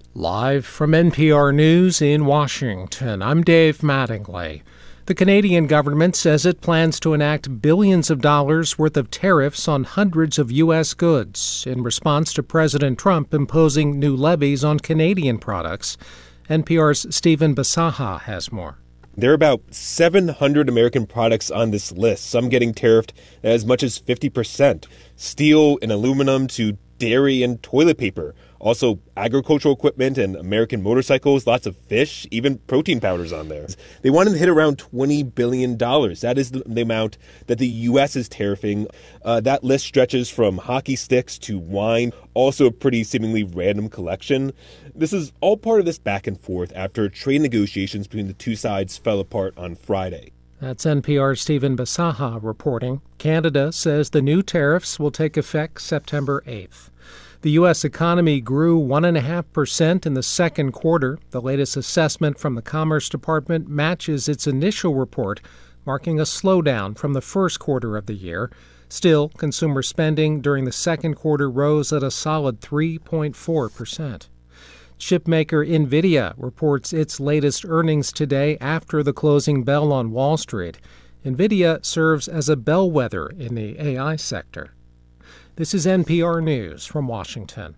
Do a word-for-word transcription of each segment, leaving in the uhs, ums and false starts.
Live from N P R News in Washington, I'm Dave Mattingly. The Canadian government says it plans to enact billions of dollars worth of tariffs on hundreds of U S goods in response to President Trump imposing new levies on Canadian products. N P R's Stephen Bisaha has more. There are about seven hundred American products on this list, some getting tariffed as much as fifty percent. Steel and aluminum to dairy and toilet paper. Also, agricultural equipment and American motorcycles, lots of fish, even protein powders on there. They wanted to hit around twenty billion dollars. That is the, the amount that the U S is tariffing. Uh, that list stretches from hockey sticks to wine, also a pretty seemingly random collection. This is all part of this back and forth after trade negotiations between the two sides fell apart on Friday. That's N P R's Stephen Bisaha reporting. Canada says the new tariffs will take effect September eighth. The U S economy grew one point five percent in the second quarter. The latest assessment from the Commerce Department matches its initial report, marking a slowdown from the first quarter of the year. Still, consumer spending during the second quarter rose at a solid three point four percent. Chipmaker NVIDIA reports its latest earnings today after the closing bell on Wall Street. NVIDIA serves as a bellwether in the A I sector. This is N P R News from Washington.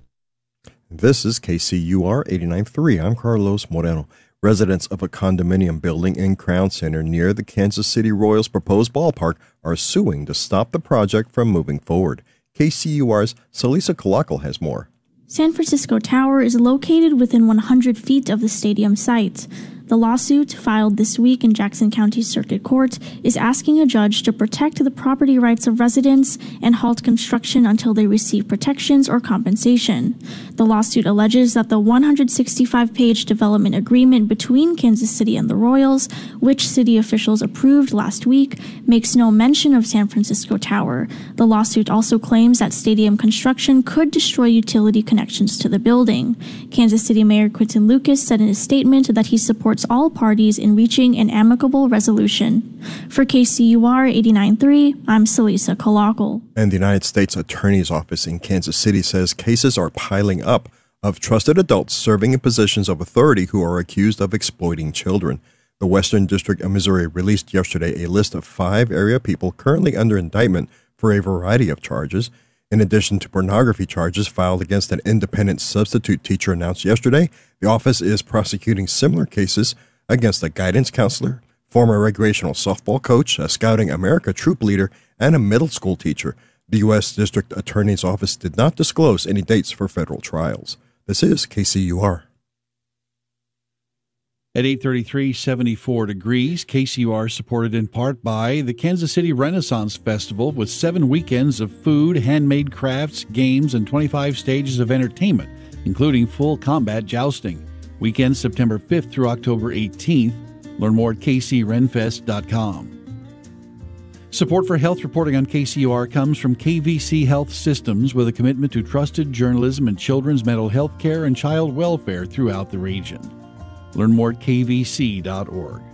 This is K C U R eighty-nine point three. I'm Carlos Moreno. Residents of a condominium building in Crown Center near the Kansas City Royals' proposed ballpark are suing to stop the project from moving forward. K C U R's Salisa Kalakal has more. San Francisco Tower is located within one hundred feet of the stadium site. The lawsuit, filed this week in Jackson County Circuit Court, is asking a judge to protect the property rights of residents and halt construction until they receive protections or compensation. The lawsuit alleges that the one hundred sixty-five page development agreement between Kansas City and the Royals, which city officials approved last week, makes no mention of San Francisco Tower. The lawsuit also claims that stadium construction could destroy utility connections to the building. Kansas City Mayor Quinton Lucas said in a statement that he supports all parties in reaching an amicable resolution. For K C U R eighty-nine point three, I'm Salisa Kalakal. And the United States Attorney's Office in Kansas City says cases are piling up of trusted adults serving in positions of authority who are accused of exploiting children. The Western District of Missouri released yesterday a list of five area people currently under indictment for a variety of charges. In addition to pornography charges filed against an independent substitute teacher announced yesterday, the office is prosecuting similar cases against a guidance counselor, former recreational softball coach, a Scouting America troop leader, and a middle school teacher. The U S District Attorney's Office did not disclose any dates for federal trials. This is K C U R. At eight thirty-three, seventy-four degrees, K C U R supported in part by the Kansas City Renaissance Festival with seven weekends of food, handmade crafts, games, and twenty-five stages of entertainment, including full combat jousting. Weekends September fifth through October eighteenth. Learn more at k c renfest dot com. Support for health reporting on K C U R comes from K V C Health Systems with a commitment to trusted journalism and children's mental health care and child welfare throughout the region. Learn more at k v c dot org.